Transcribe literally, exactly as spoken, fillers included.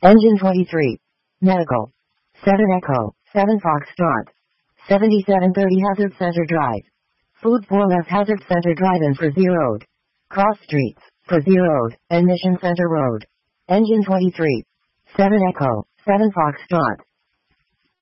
Engine twenty-three. Medical. seven Echo, seven Foxtrot. seventy-seven thirty Hazard Center Drive. Food four F Hazard Center Drive-In Frazee Road. Cross Streets, Frazee Road, and Mission Center Road. Engine twenty-three. seven Echo, seven Foxtrot.